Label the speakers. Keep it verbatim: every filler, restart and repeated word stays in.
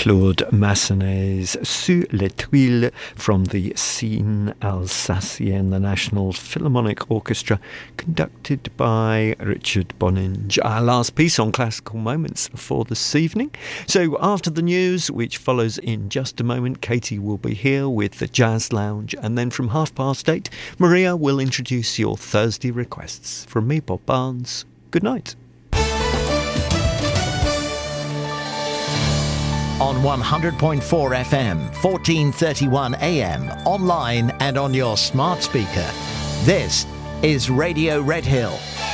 Speaker 1: Claude Massenet's Sous les Tuiles from the Scène Alsacienne, the National Philharmonic Orchestra, conducted by Richard Boninge. Our last piece on Classical Moments for this evening. So after the news, which follows in just a moment, Katie will be here with the Jazz Lounge, and then from half past eight, Maria will introduce your Thursday requests. From me, Bob Barnes, good night.
Speaker 2: On one hundred point four F M, fourteen thirty-one A M, online and on your smart speaker. This is Radio Red Hill.